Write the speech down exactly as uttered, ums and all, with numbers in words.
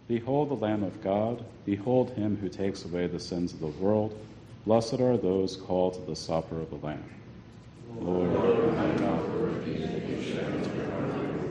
Behold the Lamb of God. Behold him who takes away the sins of the world. Blessed are those called to the supper of the Lamb. Lord, open my mouth, for repeated you share into your heart.